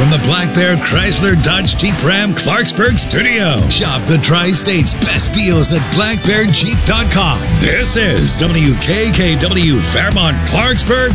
from the Black Bear Chrysler Dodge Jeep Ram Clarksburg studio. Shop the Tri-State's best deals at blackbearjeep.com. This is WKKW Fairmont Clarksburg,